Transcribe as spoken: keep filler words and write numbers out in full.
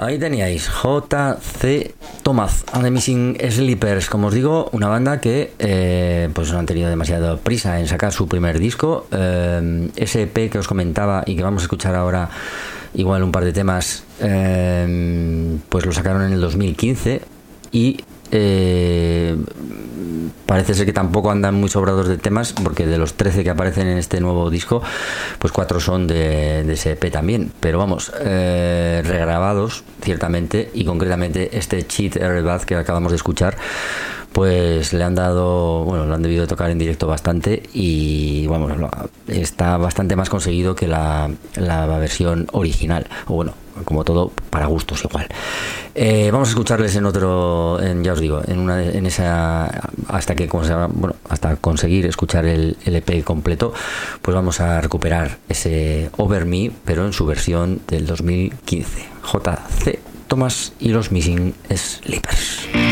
Ahí teníais J C Thomas and the Missing Sleepers. Como os digo, una banda que eh, pues no han tenido demasiada prisa en sacar su primer disco. Eh, ese E P que os comentaba y que vamos a escuchar ahora, igual un par de temas, eh, pues lo sacaron en el dos mil quince y eh, parece ser que tampoco andan muy sobrados de temas, porque de los trece que aparecen en este nuevo disco, pues cuatro son de, de ese E P también, pero vamos, eh, regrabados ciertamente, y concretamente este Cheat Every Bath que acabamos de escuchar, pues le han dado, bueno, lo han debido tocar en directo bastante, y vamos, está bastante más conseguido que la, la versión original, o bueno, como todo, para gustos igual. Eh, vamos a escucharles en otro, en, ya os digo, en una, en esa, hasta que bueno, hasta conseguir escuchar el, el E P completo, pues vamos a recuperar ese Over Me, pero en su versión del dos mil quince. J C Thomas y los Missing Sleepers.